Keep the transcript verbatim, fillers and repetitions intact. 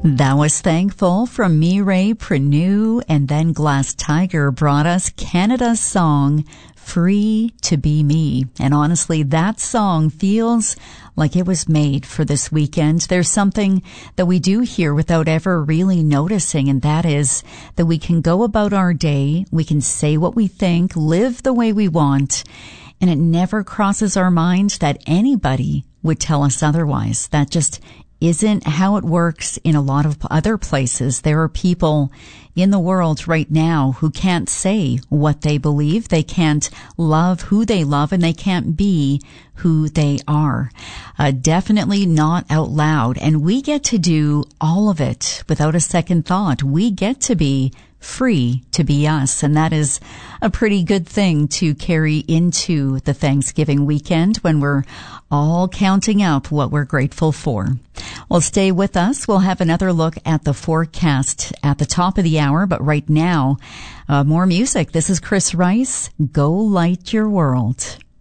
That was Thankful from Mireille Preneau, and then Glass Tiger brought us Canada's song, Free to Be Me. And honestly, that song feels like it was made for this weekend. There's something that we do here without ever really noticing, and that is that we can go about our day, we can say what we think, live the way we want, and it never crosses our minds that anybody would tell us otherwise. That just isn't how it works in a lot of other places. There are people in the world right now who can't say what they believe. They can't love who they love, and they can't be who they are. Uh, definitely not out loud. And we get to do all of it without a second thought. We get to be free to be us. And that is a pretty good thing to carry into the Thanksgiving weekend when we're all counting up what we're grateful for. Well, stay with us. We'll have another look at the forecast at the top of the hour. But right now, uh, more music. This is Chris Rice. Go Light Your World.